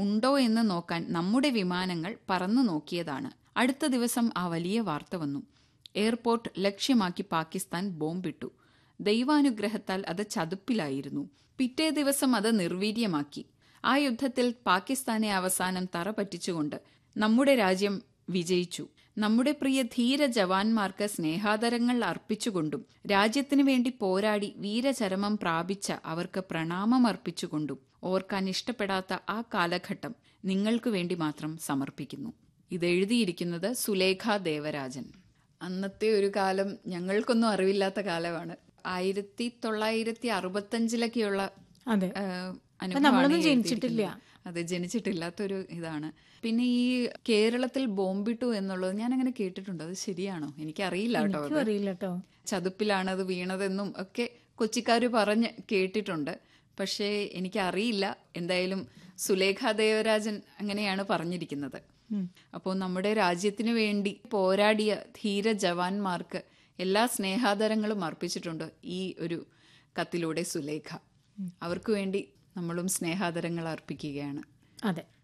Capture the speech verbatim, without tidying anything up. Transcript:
ഉണ്ടോ എന്ന് നോക്കാൻ നമ്മുടെ വിമാനങ്ങൾ പറന്നു നോക്കിയതാണ്. അടുത്ത ദിവസം ആ വലിയ വാർത്ത വന്നു. എയർപോർട്ട് ലക്ഷ്യമാക്കി പാകിസ്ഥാൻ ബോംബിട്ടു. ദൈവാനുഗ്രഹത്താൽ അത് ചതുപ്പിലായിരുന്നു. പിറ്റേ ദിവസം അത് നിർവീര്യമാക്കി. ആ യുദ്ധത്തിൽ പാകിസ്ഥാനെ അവസാനം തറ പറ്റിച്ചുകൊണ്ട് നമ്മുടെ രാജ്യം വിജയിച്ചു. നമ്മുടെ പ്രിയ ധീര ജവാന്മാർക്ക് സ്നേഹാദരങ്ങൾ അർപ്പിച്ചുകൊണ്ടും രാജ്യത്തിനു വേണ്ടി പോരാടി വീരചരമം പ്രാപിച്ച അവർക്ക് പ്രണാമം അർപ്പിച്ചുകൊണ്ടും ഓർക്കാൻ ഇഷ്ടപ്പെടാത്ത ആ കാലഘട്ടം നിങ്ങൾക്ക് വേണ്ടി മാത്രം സമർപ്പിക്കുന്നു. ഇതെഴുതിയിരിക്കുന്നത് സുലേഖ ദേവരാജൻ. അന്നത്തെ ഒരു കാലം ഞങ്ങൾക്കൊന്നും അറിവില്ലാത്ത കാലമാണ്. ആയിരത്തി തൊള്ളായിരത്തി അറുപത്തഞ്ചിലൊക്കെയുള്ള അനുഭവമാണ് ജനിച്ചിട്ടില്ല. അതെ, ജനിച്ചിട്ടില്ലാത്തൊരു ഇതാണ്. പിന്നെ ഈ കേരളത്തിൽ ബോംബിട്ടു എന്നുള്ളത് ഞാൻ അങ്ങനെ കേട്ടിട്ടുണ്ട്. അത് ശരിയാണോ? എനിക്കറിയില്ല കേട്ടോ. ചതുപ്പിലാണ് അത് വീണതെന്നും ഒക്കെ കൊച്ചിക്കാര് പറഞ്ഞ് കേട്ടിട്ടുണ്ട്. പക്ഷേ എനിക്കറിയില്ല. എന്തായാലും സുലേഖ ദേവരാജൻ അങ്ങനെയാണ് പറഞ്ഞിരിക്കുന്നത്. അപ്പോൾ നമ്മുടെ രാജ്യത്തിന് വേണ്ടി പോരാടിയ ധീര ജവാന്മാർക്ക് എല്ലാ സ്നേഹാദരങ്ങളും അർപ്പിച്ചിട്ടുണ്ട് ഈ ഒരു കത്തിലൂടെ സുലേഖ. അവർക്ക് വേണ്ടി നമ്മളും സ്നേഹാദരങ്ങൾ അർപ്പിക്കുകയാണ്. അതെ.